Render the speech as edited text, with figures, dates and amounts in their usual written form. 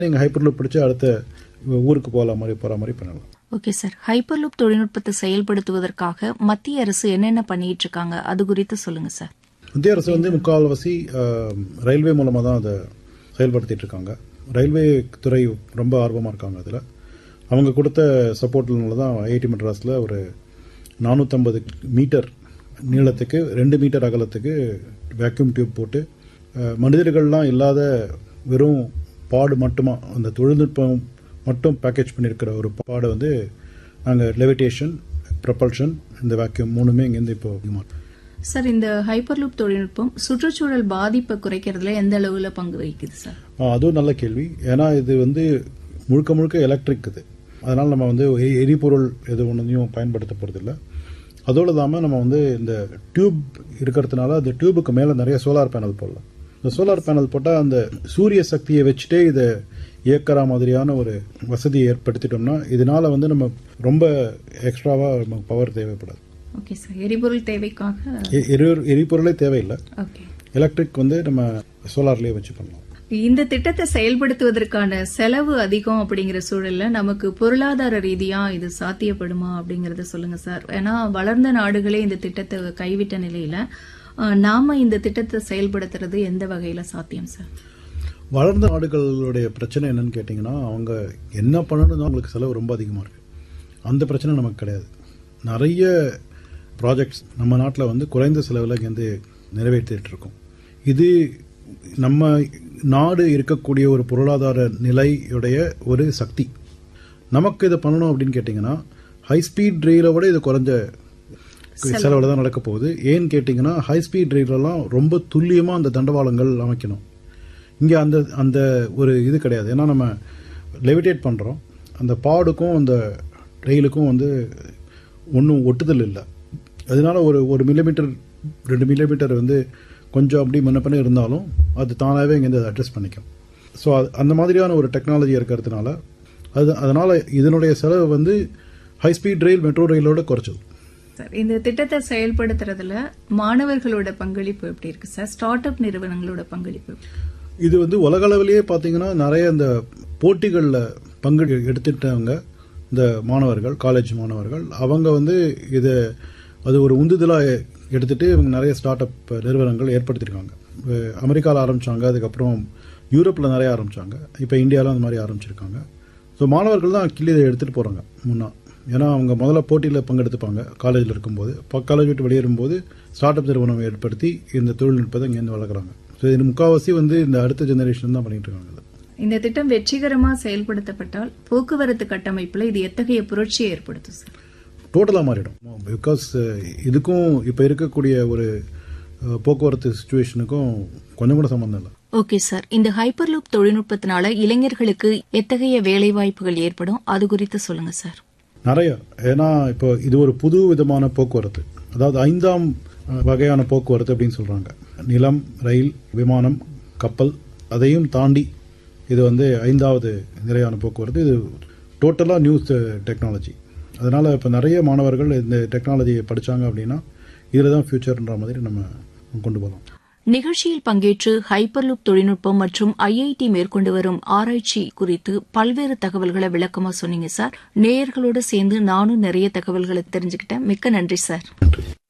நீங்கள் hyper loop பிடிச்சி அடுத்த ஊருக்கு போகிற மாதிரி பண்ணலாம். ஓகே சார், ஹைப்பர்லூப் தொழில்நுட்பத்தை செயல்படுத்துவதற்காக மத்திய அரசு என்னென்ன பண்ணிட்டு இருக்காங்க அது குறித்து சொல்லுங்க சார். மத்திய அரசு வந்து முக்கால்வாசி ரயில்வே மூலமாக தான் அதை செயல்படுத்திட்டு இருக்காங்க. ரயில்வே துறை ரொம்ப ஆர்வமாக இருக்காங்க. அதில் அவங்க கொடுத்த சப்போர்ட்னால தான் ஐஐடி மெட்ராஸில் ஒரு 450 மீட்டர் நீளத்துக்கு 2 மீட்டர் அகலத்துக்கு வேக்யூம் டியூப் போட்டு மனிதர்கள்லாம் இல்லாத வெறும் பாடு மட்டுமா அந்த தொழில்நுட்பம் மட்டும் பேக்கேஜ் பண்ணியிருக்கிற ஒரு பாடை வந்து நாங்கள் லெவிடேஷன், ப்ரொபல்ஷன், இந்த வேக்யூம் 3மே இங்கேருந்து இப்போ சார். இந்த ஹைப்பர்லூப் தொழில்நுட்பம் சுற்றுச்சூழல் பாதிப்பை குறைக்கிறதுல எந்த அளவில் பங்கு வகிக்குது சார்? அதுவும் நல்ல கேள்வி. ஏன்னா இது வந்து முழுக்க முழுக்க எலக்ட்ரிக் இது. அதனால் நம்ம வந்து எரிபொருள் எது ஒன்றையும் பயன்படுத்த போகிறதில்ல. அதோடு இல்லாமல் நம்ம வந்து இந்த டியூப் இருக்கிறதுனால அந்த டியூபுக்கு மேலே நிறைய சோலார் பேனல் போடலாம். இந்த சோலார் பேனல் போட்டால் அந்த சூரிய சக்தியை வச்சுட்டே இதை இயக்கிற மாதிரியான ஒரு வசதியை ஏற்படுத்திட்டோம்னா இதனால வந்து நம்ம ரொம்ப எக்ஸ்ட்ராவாக நமக்கு பவர் தேவைப்படாது. Okay sir. எரிபொருள் தேவைக்காக எரிபொருளே தேவையில்லை. ஓகே, எலக்ட்ரிக் வந்து நம்ம சோலார்லேயே வச்சு பண்ணலாம். இந்த திட்டத்தை செயல்படுத்துவதற்கான செலவு அதிகம் அப்படிங்கிற சூழல்ல நமக்கு பொருளாதார ரீதியா இது சாத்தியப்படுமா அப்படிங்கறத சொல்லுங்க சார். ஏன்னா வளர்ந்த நாடுகளே இந்த திட்டத்தை கைவிட்ட நிலையில நாம இந்த திட்டத்தை செயல்படுத்துறது எந்த வகையில சாத்தியம் சார்? வளர்ந்த நாடுகளுடைய பிரச்சனை என்னன்னு கேட்டிங்கன்னா அவங்க என்ன பண்ணணும்னு அவங்களுக்கு செலவு ரொம்ப அதிகமாக இருக்குது. அந்த பிரச்சனை நமக்கு கிடையாது. நிறைய ப்ராஜெக்ட்ஸ் நம்ம நாட்டில் வந்து குறைந்த செலவில் இங்கேருந்து நிறைவேற்றிட்டு இருக்கோம். இது நம்ம நாடு இருக்கக்கூடிய ஒரு பொருளாதார நிலையுடைய ஒரு சக்தி. நமக்கு இதை பண்ணணும் அப்படின்னு கேட்டிங்கன்னா ஹை ஸ்பீட் ரயிலை விட இது குறைஞ்ச செலவில் தான் நடக்க போகுது. ஏன்னு கேட்டிங்கன்னா ஹை ஸ்பீட் ரயிலெல்லாம் ரொம்ப துல்லியமாக அந்த தண்டவாளங்கள் அமைக்கணும். இங்கே அந்த அந்த ஒரு இது கிடையாது. ஏன்னா நம்ம லெவிடேட் பண்ணுறோம், அந்த பாடுக்கும் அந்த ரயிலுக்கும் வந்து ஒன்றும் ஒட்டுதல் இல்லை. அதனால ஒரு மில்லிமீட்டர் 2 மில்லிமீட்டர் வந்து கொஞ்சம் அப்படி முன்ன இருந்தாலும் அது தானாகவே இங்கேருந்து அட்ஜஸ்ட் பண்ணிக்கும். ஸோ அந்த மாதிரியான ஒரு டெக்னாலஜி இருக்கிறதுனால அதனால் இதனுடைய செலவு வந்து ஹை ஸ்பீட் ரயில் மெட்ரோ ரயிலோட குறைச்சது. சார், இந்த திட்டத்தை செயல்படுத்துறதுல மாணவர்களோட பங்களிப்பு எப்படி இருக்கு சார்? ஸ்டார்ட் அப் நிறுவனங்களோட பங்களிப்பு? இது வந்து உலக அளவிலேயே பார்த்தீங்கன்னா நிறைய இந்த போட்டிகளில் பங்கு எடுத்துட்டவங்க இந்த மாணவர்கள், காலேஜ் மாணவர்கள், அவங்க வந்து இதை அது ஒரு உந்துதலாக எடுத்துட்டு இவங்க நிறைய ஸ்டார்ட் அப் நிறுவனங்கள் ஏற்படுத்தியிருக்காங்க. அமெரிக்காவில் ஆரம்பித்தாங்க, அதுக்கப்புறம் யூரோப்பில் நிறைய ஆரம்பித்தாங்க, இப்போ இந்தியாவில் அந்த மாதிரி ஆரம்பிச்சிருக்காங்க. ஸோ மாணவர்கள் தான் கிள்ளி இதை எடுத்துகிட்டு போகிறாங்க முன்னா. ஏன்னா அவங்க முதல்ல போட்டியில் பங்கெடுத்துப்பாங்க காலேஜில் இருக்கும்போது. காலேஜ் விட்டு வெளியேறும்போது ஸ்டார்ட் அப் நிறுவனம் ஏற்படுத்தி இந்த தொழில்நுட்பத்தை இங்கேருந்து வளர்க்குறாங்க. ஸோ இது முக்கால்வாசி வந்து இந்த அடுத்த ஜெனரேஷன் தான் பண்ணிட்டு இருக்காங்க. இந்த திட்டம் வெற்றிகரமாக செயல்படுத்தப்பட்டால் போக்குவரத்து கட்டமைப்பில் இது எத்தகைய புரட்சியை ஏற்படுத்தும் சார்? டோட்டலாக மாறிடும். பிகாஸ் இதுக்கும் இப்போ இருக்கக்கூடிய ஒரு போக்குவரத்து சிச்சுவேஷனுக்கும் கொஞ்சம் கூட சம்பந்தம் இல்லை. Okay sir. இந்த ஹைப்பர்லூப் தொழில்நுட்பத்தினால இளைஞர்களுக்கு எத்தகைய வேலைவாய்ப்புகள் ஏற்படும் அது குறித்து சொல்லுங்க சார். நிறைய. ஏன்னா இப்போ இது ஒரு புது விதமான போக்குவரத்து, அதாவது 5ஆம் வகையான போக்குவரத்து அப்படின்னு சொல்றாங்க. நிலம், ரயில், விமானம், கப்பல், அதையும் தாண்டி இது வந்து 5வது நிலையான போக்குவரத்து. இது டோட்டலாக நியூ டெக்னாலஜி. அதனால இப்போ நிறைய மாணவர்கள் இந்த டெக்னாலஜியை படித்தாங்க அப்படின்னா இதில் தான் ஃபியூச்சர்ன்ற மாதிரி நம்ம கொண்டு போகலாம். நிகழ்ச்சியில் பங்கேற்று ஹைப்பர்லூப் தொழில்நுட்பம் மற்றும் ஐஐடி மேற்கொண்டு வரும் ஆராய்ச்சி குறித்து பல்வேறு தகவல்களை விளக்கமா சொன்னீங்க சார். நேயர்களோடு சேர்ந்து நானும் நிறைய தகவல்களை தெரிஞ்சுக்கிட்டேன். மிக்க நன்றி சார். நன்றி.